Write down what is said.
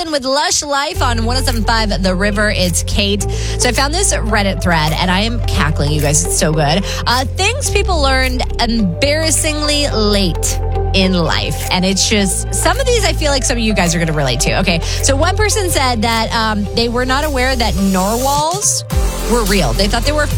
Morgan with Lush Life on 107.5 The River. It's Kate. So I found this Reddit thread, and I am cackling, you guys. It's so good. Things people learned embarrassingly late in life. And it's just, some of these I feel like some of you guys are going to relate to. Okay, so one person said that they were not aware that narwhals were real. They thought they were